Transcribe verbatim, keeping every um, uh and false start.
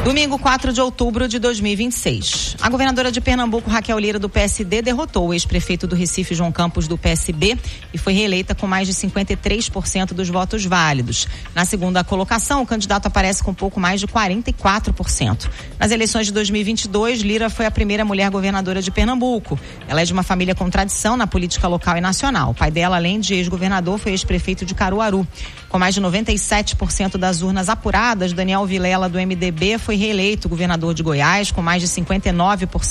Domingo, quatro de outubro de dois mil e vinte e seis. A governadora de Pernambuco, Raquel Lira, do P S D, derrotou o ex-prefeito do Recife, João Campos, do P S B, e foi reeleita com mais de cinquenta e três por cento dos votos válidos. Na segunda colocação, o candidato aparece com pouco mais de quarenta e quatro por cento. Nas eleições de dois mil e vinte e dois, Lira foi a primeira mulher governadora de Pernambuco. Ela é de uma família com tradição na política local e nacional. O pai dela, além de ex-governador, foi ex-prefeito de Caruaru. Com mais de noventa e sete por cento das urnas apuradas, Daniel Vilela, do M D B, foi reeleito governador de Goiás, com mais de cinquenta e nove por cento